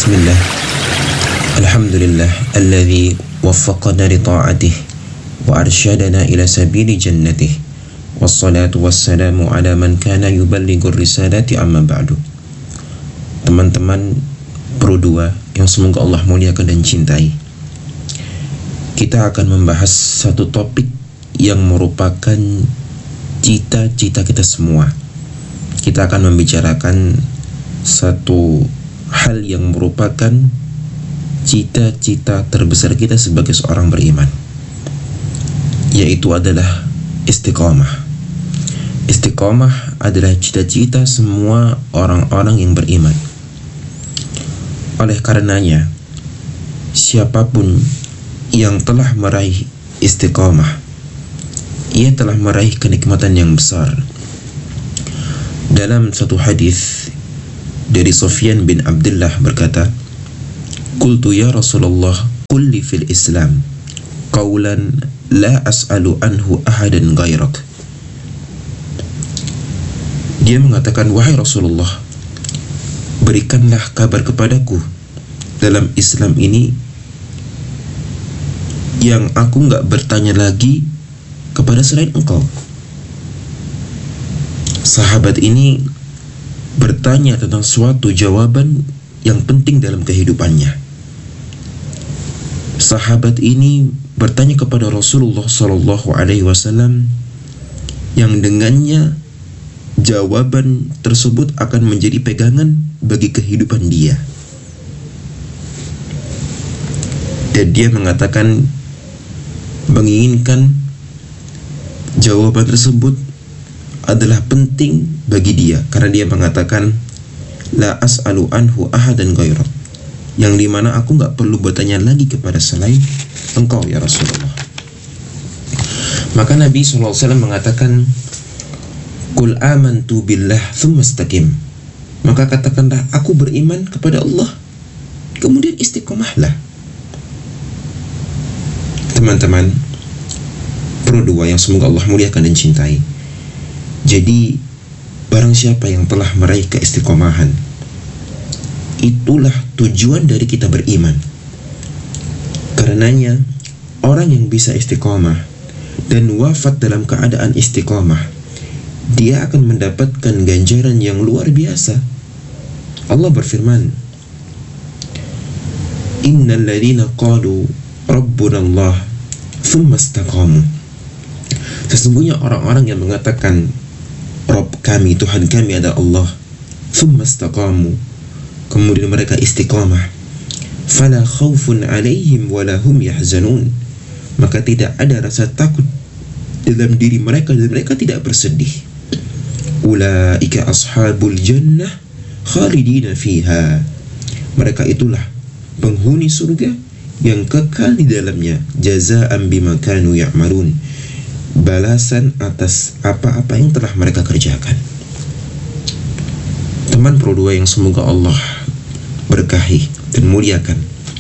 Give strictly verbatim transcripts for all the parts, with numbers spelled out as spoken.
Bismillah. Alhamdulillah alladzi waffaqana li ta'atih wa arsyadana ila sabili jannatih. Wassalatu wassalamu ala man kana yuballighur risalati amma ba'du. Teman-teman Pro dua yang semoga Allah muliakan dan cintai, kita akan membahas satu topik yang merupakan cita-cita kita semua. Kita akan membicarakan satu hal yang merupakan cita-cita terbesar kita sebagai seorang beriman, yaitu adalah istiqomah. Istiqomah adalah cita-cita semua orang-orang yang beriman. Oleh karenanya, siapapun yang telah meraih istiqomah, ia telah meraih kenikmatan yang besar. Dalam satu hadis dari Sufyan bin Abdullah berkata, "Qultu ya Rasulullah, qul li fil Islam qawlan la as'alu anhu ahadan ghairak." Dia mengatakan, "Wahai Rasulullah, berikanlah kabar kepadaku dalam Islam ini yang aku enggak bertanya lagi kepada selain engkau." Sahabat ini bertanya tentang suatu jawaban yang penting dalam kehidupannya. Sahabat ini bertanya kepada Rasulullah Shallallahu Alaihi Wasallam yang dengannya jawaban tersebut akan menjadi pegangan bagi kehidupan dia. Dan dia mengatakan menginginkan jawaban tersebut adalah penting bagi dia, karena dia mengatakan la as'alu anhu ahadan ghairak, yang dimana aku gak perlu bertanya lagi kepada selain engkau ya Rasulullah. Maka Nabi shallallahu alaihi wasallam mengatakan, "Qul amantu billah thumma istaqim." Maka katakanlah, aku beriman kepada Allah, kemudian istiqomahlah. Teman-teman Pro dua yang semoga Allah muliakan dan cintai, jadi barang siapa yang telah meraih keistiqomahan, itulah tujuan dari kita beriman. Karenanya orang yang bisa istiqomah dan wafat dalam keadaan istiqomah, dia akan mendapatkan ganjaran yang luar biasa. Allah berfirman, "Innal ladzina qalu rabbuna Allah tsumma istaqamu." Sesungguhnya orang-orang yang mengatakan Rabb kami, Tuhan kami adalah Allah, tsumma istaqamu, kemudian mereka istiqamah, fala khaufun alaihim wala hum yahzanun, maka tidak ada rasa takut dalam diri mereka dan mereka tidak bersedih. Ulaika ashabul jannah khalidina fiha, mereka itulah penghuni surga yang kekal di dalamnya, jazaan bima kanu ya'malun, balasan atas apa-apa yang telah mereka kerjakan. Teman Pro dua yang semoga Allah berkahi dan muliakan,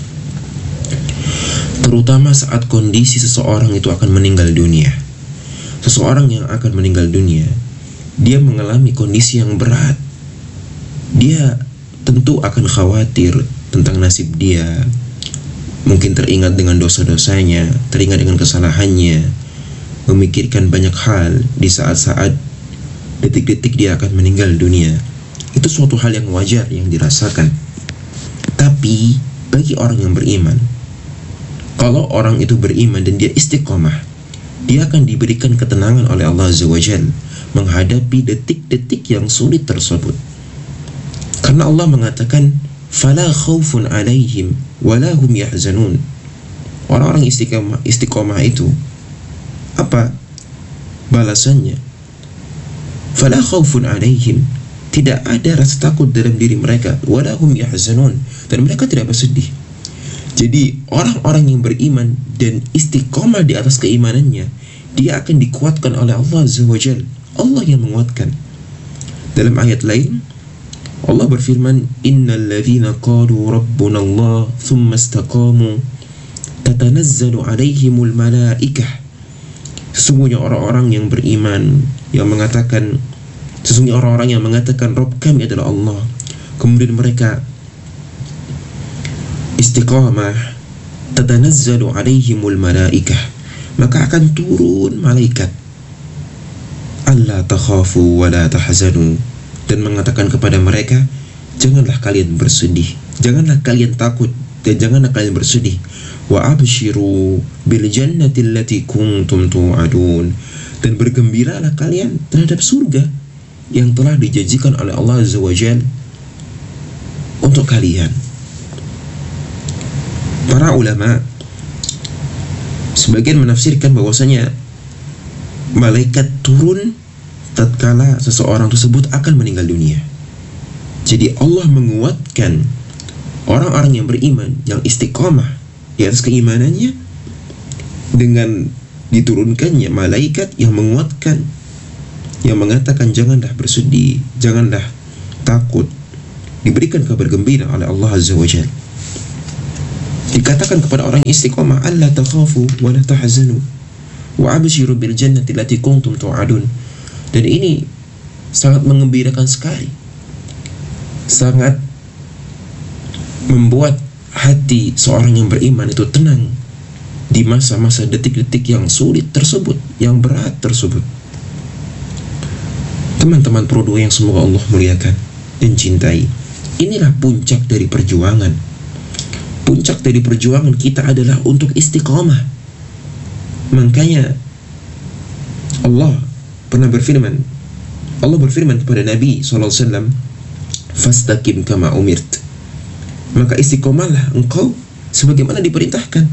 terutama saat kondisi seseorang itu akan meninggal dunia. Seseorang yang akan meninggal dunia, dia mengalami kondisi yang berat. Dia tentu akan khawatir tentang nasib dia, mungkin teringat dengan dosa-dosanya, teringat dengan kesalahannya, memikirkan banyak hal di saat-saat detik-detik dia akan meninggal dunia. Itu suatu hal yang wajar yang dirasakan. Tapi bagi orang yang beriman, kalau orang itu beriman dan dia istiqomah, dia akan diberikan ketenangan oleh Allah Azza wa Jalla menghadapi detik-detik yang sulit tersebut. Karena Allah mengatakan, "Fala khaufun alaihim wala hum yahzanun." Orang-orang istiqomah, istiqomah itu apa balasannya? Fala khaufun alaihim, tidak ada rasa takut dalam diri mereka, wala hum yahzanun, dan mereka tidak bersedih. Jadi orang-orang yang beriman dan istiqomah di atas keimanannya, dia akan dikuatkan oleh Allah Azza wa Jalla. Allah yang menguatkan. Dalam ayat lain Allah berfirman, "Innal ladzina qalu rabbuna Allah tsumma istaqamu tatanazzalu alaihimul malaikah." Sesungguhnya orang-orang yang beriman yang mengatakan Sesungguhnya orang-orang yang mengatakan Rabb kami adalah Allah, kemudian mereka istiqamah, tatanazzalu alaihimul malaikah, maka akan turun malaikat, alla takhafu wa la tahzanu, dan mengatakan kepada mereka, janganlah kalian bersedih, janganlah kalian takut, dan janganlah kalian bersedih. Wa abshiru bil jannati allati kuntum tu'adun, dan bergembiralah kalian terhadap surga yang telah dijanjikan oleh Allah Azza wa Jalla untuk kalian. Para ulama sebagian menafsirkan bahwasanya malaikat turun tatkala seseorang tersebut akan meninggal dunia. Jadi Allah menguatkan orang-orang yang beriman, yang istiqamah di atas keimanannya, dengan diturunkannya malaikat yang menguatkan, yang mengatakan janganlah bersedih, janganlah takut, diberikan kabar gembira oleh Allah Azza wa Jalla. Dikatakan kepada orang istiqamah, alla takhafu wa la tahzanu wa abshiru bil jannati allati kuntum tu'adun. Dan ini sangat mengembirakan sekali, sangat membuat hati seorang yang beriman itu tenang di masa-masa detik-detik yang sulit tersebut, yang berat tersebut. Teman-teman Pro dua yang semoga Allah muliakan dan cintai, inilah puncak dari perjuangan. Puncak dari perjuangan kita adalah untuk istiqamah. Makanya Allah pernah berfirman, Allah berfirman kepada Nabi shallallahu alaihi wasallam, fastaqim kama umirt, maka istiqomahlah engkau sebagaimana diperintahkan.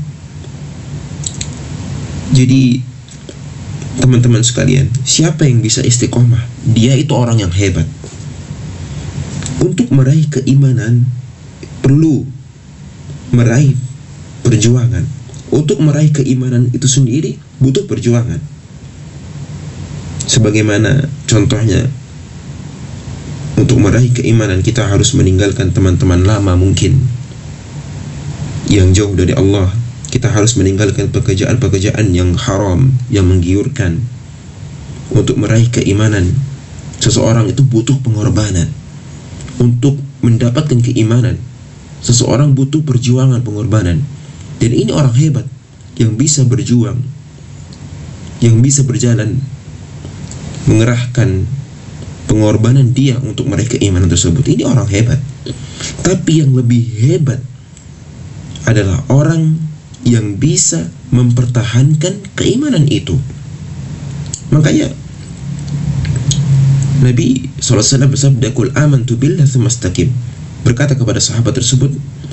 Jadi teman-teman sekalian, siapa yang bisa istiqomah? Dia itu orang yang hebat. Untuk meraih keimanan perlu meraih perjuangan. Untuk meraih keimanan itu sendiri butuh perjuangan. Sebagaimana contohnya, untuk meraih keimanan kita harus meninggalkan teman-teman lama mungkin yang jauh dari Allah. Kita harus meninggalkan pekerjaan-pekerjaan yang haram, yang menggiurkan. Untuk meraih keimanan, seseorang itu butuh pengorbanan. Untuk mendapatkan keimanan, seseorang butuh perjuangan, pengorbanan. Dan ini orang hebat yang bisa berjuang, yang bisa berjalan, mengerahkan pengorbanan dia untuk meraih keimanan tersebut. Ini orang hebat. Tapi yang lebih hebat adalah orang yang bisa mempertahankan keimanan itu. Makanya Nabi shallallahu alaihi wasallam bersabda, "Qul amantu billahi tsumma istaqim." Berkata kepada sahabat tersebut,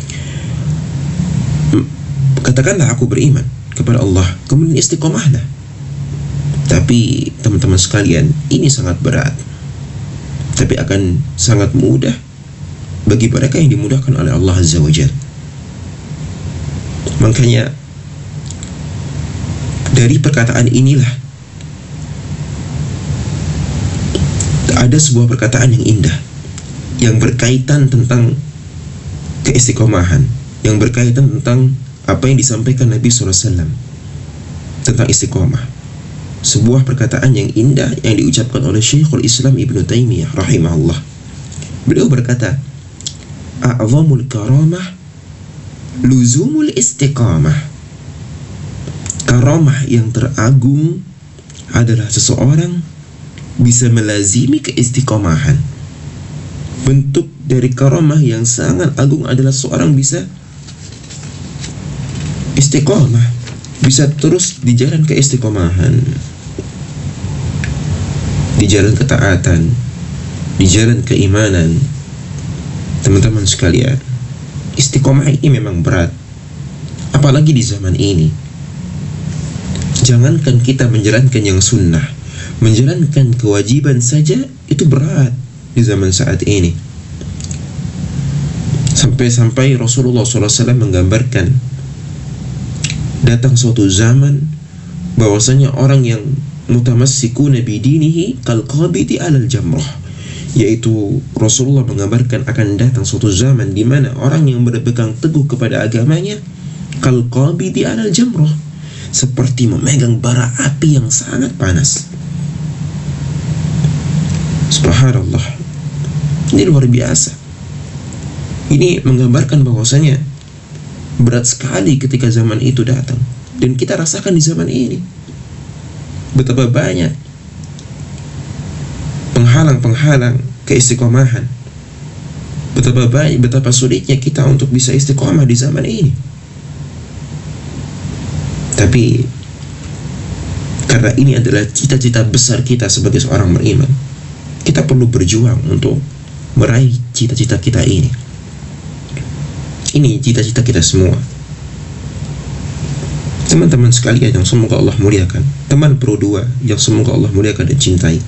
katakanlah aku beriman kepada Allah, kemudian istiqomahlah. Tapi teman-teman sekalian, ini sangat berat, tapi akan sangat mudah bagi mereka yang dimudahkan oleh Allah Azza wa Jalla. Makanya dari perkataan inilah ada sebuah perkataan yang indah, yang berkaitan tentang keistiqomahan, yang berkaitan tentang apa yang disampaikan Nabi shallallahu alaihi wasallam tentang istiqomah. Sebuah perkataan yang indah yang diucapkan oleh Syekhul Islam Ibnu Taimiyah rahimahullah. Beliau berkata, a'zamul karamah luzumul istiqamah. Karamah yang teragung adalah seseorang bisa melazimi keistiqomahan. Bentuk dari karamah yang sangat agung adalah seorang bisa istiqomah, bisa terus di jalan keistiqomahan, di jalan ketaatan, di jalan keimanan. Teman-teman sekalian, istiqomah ini memang berat, apalagi di zaman ini. Jangankan kita menjalankan yang sunnah, menjalankan kewajiban saja itu berat di zaman saat ini. Sampai-sampai Rasulullah shallallahu alaihi wasallam menggambarkan datang suatu zaman bahwasanya orang yang mutamassikuna bidinihi kal qabidi alal jamrah, yaitu Rasulullah menggambarkan akan datang suatu zaman di mana orang yang berpegang teguh kepada agamanya kal qabidi alal jamrah, seperti memegang bara api yang sangat panas. Subhanallah, ini luar biasa. Ini menggambarkan bahwasanya Berat sekali ketika zaman itu datang, dan kita rasakan di zaman ini. Betapa banyak penghalang-penghalang keistiqomahan. Betapa baik, betapa sulitnya kita untuk bisa istiqomah di zaman ini. Tapi karena ini adalah cita-cita besar kita sebagai seorang beriman, kita perlu berjuang untuk meraih cita-cita kita ini. Ini cita-cita kita semua. Teman-teman sekalian yang semoga Allah muliakan, teman Pro dua yang semoga Allah muliakan dan cintai,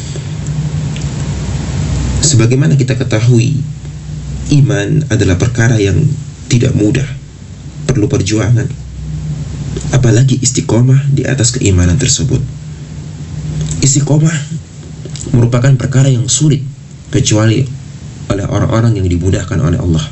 sebagaimana kita ketahui, iman adalah perkara yang tidak mudah, perlu perjuangan, apalagi istiqomah di atas keimanan tersebut. Istiqomah merupakan perkara yang sulit kecuali oleh orang-orang yang dimudahkan oleh Allah.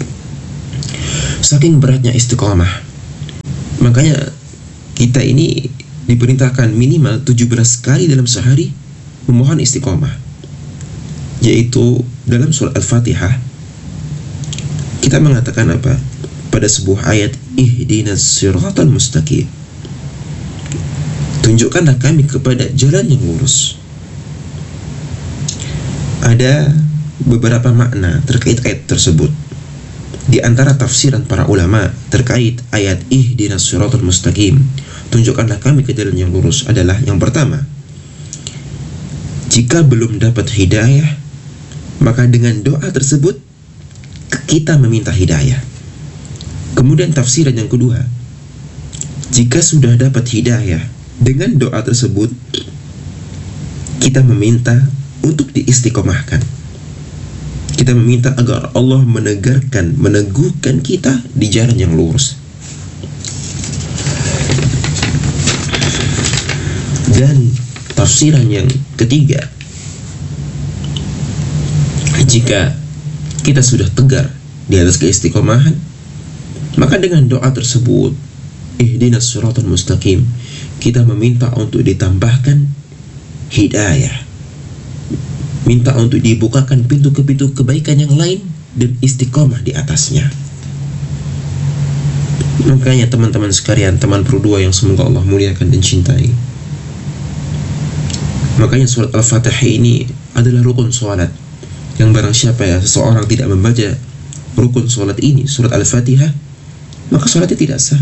Saking beratnya istiqomah, makanya kita ini diperintahkan minimal tujuh belas kali dalam sehari memohon istiqomah, yaitu dalam surah Al-Fatihah kita mengatakan apa? Pada sebuah ayat, ihdinas siratal mustaqim, tunjukkanlah kami kepada jalan yang lurus. Ada beberapa makna terkait ayat tersebut. Di antara tafsiran para ulama terkait ayat ihdinas siratal mustaqim, tunjukkanlah kami ke jalan yang lurus, adalah yang pertama, jika belum dapat hidayah, maka dengan doa tersebut kita meminta hidayah. Kemudian tafsiran yang kedua, jika sudah dapat hidayah, dengan doa tersebut kita meminta untuk diistiqomahkan. Kita meminta agar Allah menegarkan, meneguhkan kita di jalan yang lurus. Dan tafsiran yang ketiga, jika kita sudah tegar di atas keistiqomahan, maka dengan doa tersebut, ihdinas siratal mustaqim, kita meminta untuk ditambahkan hidayah, minta untuk dibukakan pintu ke pintu kebaikan yang lain dan istiqomah di atasnya. Makanya teman-teman sekalian, teman Pro dua yang semoga Allah muliakan dan cintai, makanya surat Al-Fatihah ini adalah rukun sholat, yang barang siapa ya seseorang tidak membaca rukun sholat ini, surat Al-Fatihah, maka sholatnya tidak sah.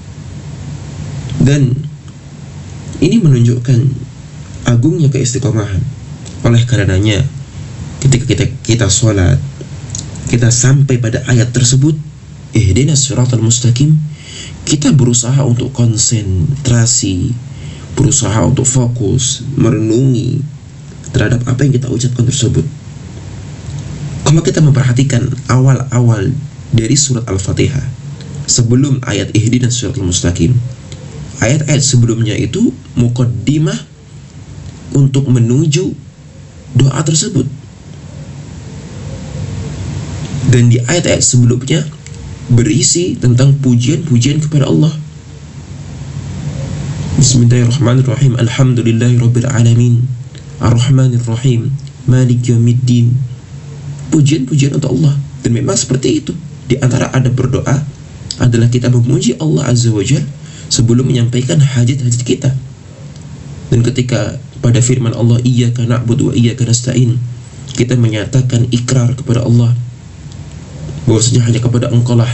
Dan ini menunjukkan agungnya keistiqomahan. Oleh karenanya, ketika kita kita sholat, kita sampai pada ayat tersebut, ihdinas siratal mustaqim, kita berusaha untuk konsentrasi, berusaha untuk fokus, merenungi terhadap apa yang kita ucapkan tersebut. Kalau kita memperhatikan awal-awal dari surat Al-Fatihah, sebelum ayat ihdinas siratal mustaqim, ayat-ayat sebelumnya itu muqaddimah untuk menuju doa tersebut. Dan di ayat-ayat sebelumnya berisi tentang pujian-pujian kepada Allah. Bismillahirrahmanirrahim. Alhamdulillahirabbil alamin. Ar-Rahmanirrahim. Malik yaumiddin. Pujian-pujian untuk Allah. Dan memang seperti itu. Di antara adab berdoa adalah kita memuji Allah Azza wa Jalla sebelum menyampaikan hajat-hajat kita. Dan ketika pada firman Allah, iyyaka na'budu wa iyyaka nasta'in, kita menyatakan ikrar kepada Allah bahwasanya hanya kepada Engkau lah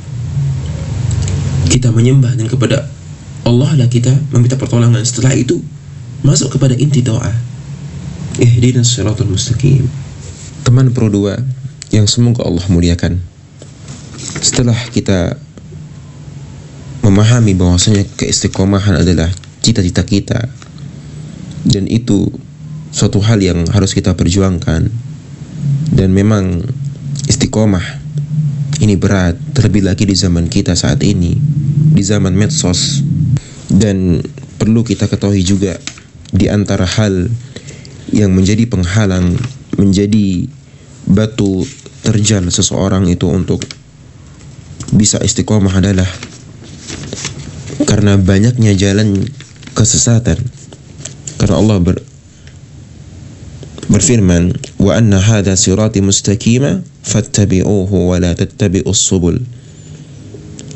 kita menyembah, dan kepada Allah lah kita meminta pertolongan. Setelah itu masuk kepada inti doa, ihdinas siratal mustaqim. Teman Pro dua yang semoga Allah muliakan, setelah kita memahami bahwasanya keistiqomahan adalah cita-cita kita, dan itu suatu hal yang harus kita perjuangkan, dan memang istiqomah ini berat, terlebih lagi di zaman kita saat ini, di zaman medsos. Dan perlu kita ketahui juga, di antara hal yang menjadi penghalang, menjadi batu terjal seseorang itu untuk bisa istiqomah adalah karena banyaknya jalan kesesatan. Karena Allah ber, berfirman, wa anna hadha sirati mustaqima fattabi'uhu wa la tattabi'us subul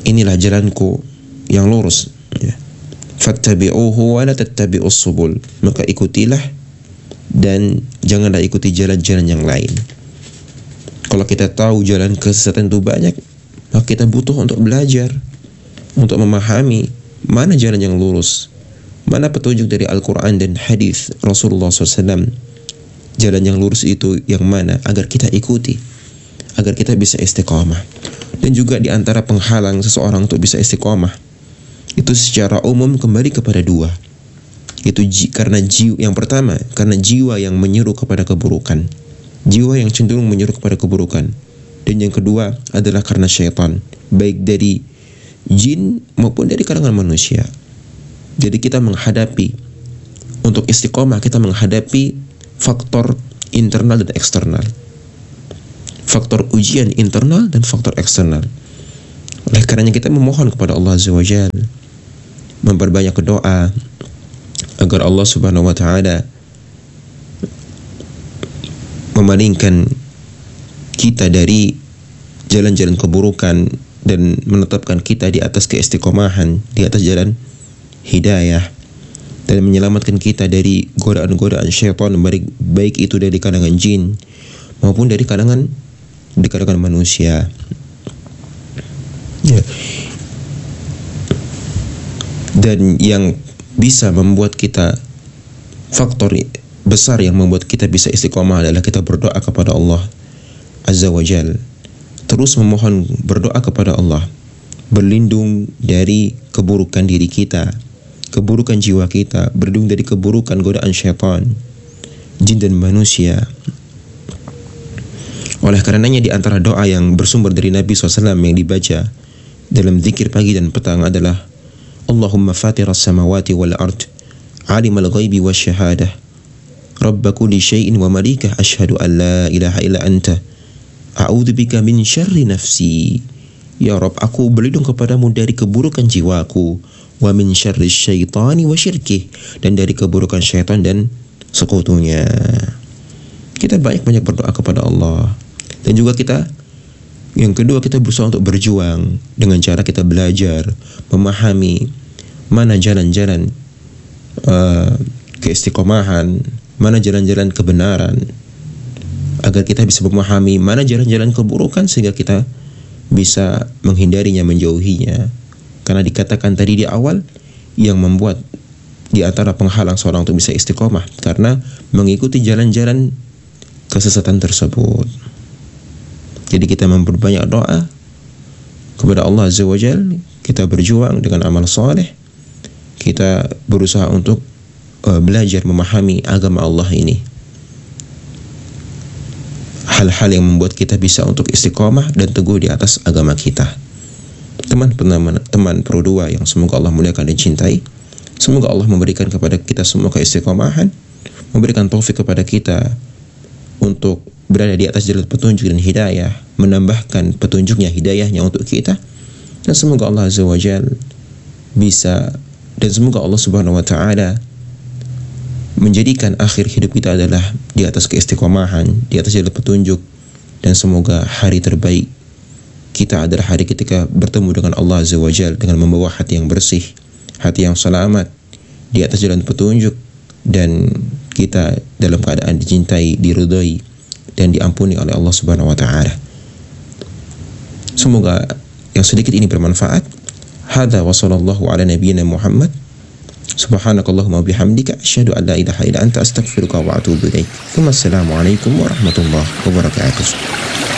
inilah jalanku yang lurus, ya. Fattabi'uhu wa la tattabi'us subul, maka ikutilah dan janganlah ikuti jalan-jalan yang lain. Kalau kita tahu jalan kesesatan itu banyak, maka kita butuh untuk belajar, untuk memahami mana jalan yang lurus, mana petunjuk dari Al-Quran dan hadis Rasulullah shallallahu alaihi wasallam. Jalan yang lurus itu yang mana, agar kita ikuti, agar kita bisa istiqamah. Dan juga di antara penghalang seseorang untuk bisa istiqamah itu secara umum kembali kepada dua. Itu ji, karena jiwa yang pertama, karena jiwa yang menyeru kepada keburukan, jiwa yang cenderung menyeru kepada keburukan. Dan yang kedua adalah karena syaitan, baik dari jin maupun dari kalangan manusia. Jadi kita menghadapi, untuk istiqomah kita menghadapi faktor internal dan eksternal, faktor ujian internal dan faktor eksternal. Oleh karenanya kita memohon kepada Allah Azza wa Jalla, memperbanyak doa agar Allah Subhanahu wa taala memalingkan kita dari jalan-jalan keburukan dan menetapkan kita di atas keistiqomahan, di atas jalan hidayah, dan menyelamatkan kita dari godaan-godaan syaitan, baik, baik itu dari kalangan jin maupun dari kalangan dari kalangan manusia. Ya. Dan yang bisa membuat kita, faktor besar yang membuat kita bisa istiqomah adalah kita berdoa kepada Allah Azza wa Jal. Terus memohon, berdoa kepada Allah, berlindung dari keburukan diri kita, keburukan jiwa kita, berlindung dari keburukan godaan syaitan, jin dan manusia. Oleh karenanya di antara doa yang bersumber dari Nabi shallallahu alaihi wasallam yang dibaca dalam zikir pagi dan petang adalah Allahumma fatiras samawati wal ard, alimal ghaibi wasyahadah, rabba kulli syai'in wa malikah, ashhadu an la ilaha illa anta, a'udzubika min syarri nafsi. Ya Rabb, aku berlindung kepadamu dari keburukan jiwaku, wa min syarri syaitani wa syirkih, dan dari keburukan syaitan dan sekutunya. Kita banyak-banyak berdoa kepada Allah. Dan juga kita, yang kedua, kita berusaha untuk berjuang dengan cara kita belajar, memahami mana jalan-jalan uh, keistiqomahan, mana jalan-jalan kebenaran, agar kita bisa memahami mana jalan-jalan keburukan sehingga kita bisa menghindarinya, menjauhinya. Karena dikatakan tadi di awal, yang membuat di antara penghalang seorang untuk bisa istiqomah karena mengikuti jalan-jalan kesesatan tersebut. Jadi kita memperbanyak doa kepada Allah Azza wa Jalla, kita berjuang dengan amal soleh, kita berusaha untuk uh, belajar memahami agama Allah ini. Hal-hal yang membuat kita bisa untuk istiqomah dan teguh di atas agama kita. Teman-teman, teman Pro dua yang semoga Allah muliakan dan cintai, semoga Allah memberikan kepada kita semua keistiqomahan, memberikan taufik kepada kita untuk berada di atas jalan petunjuk dan hidayah, menambahkan petunjuknya, hidayahnya untuk kita. Dan semoga Allah Azza wa Jalla bisa, dan semoga Allah Subhanahu wa taala menjadikan akhir hidup kita adalah di atas keistiqomahan, di atas jalan petunjuk. Dan semoga hari terbaik kita adalah hari ketika bertemu dengan Allah Azza wa Jalla dengan membawa hati yang bersih, hati yang selamat, di atas jalan petunjuk, dan kita dalam keadaan dicintai, diridhai, dan diampuni oleh Allah Subhanahu wa taala. Semoga yang sedikit ini bermanfaat. Hadza wa sallallahu ala nabiyyina Muhammad. Subhanakallahumma bihamdika asyhadu an la ilaha illa anta astaghfiruka wa atubu ilaik. Wassalamu alaikum warahmatullahi wabarakatuh.